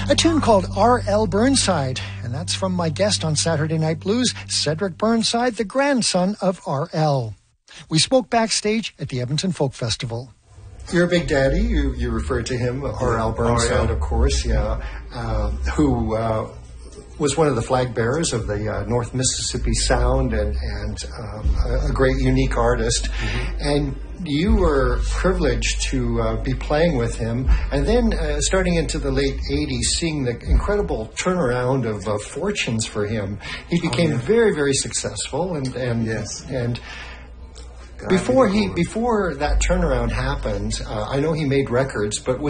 A tune called R.L. Burnside, and that's from my guest on Saturday Night Blues, Cedric Burnside, the grandson of R.L. We spoke backstage at the Edmonton Folk Festival. Your big daddy, you referred to him, R.L. Burnside, of course, who was one of the flag bearers of the North Mississippi Sound and a great, unique artist. Mm-hmm. And you were privileged to be playing with him, and then starting into the late 80s, seeing the incredible turnaround of fortunes for him. He became very, very successful, and yes. And before that turnaround happened, I know he made records, but was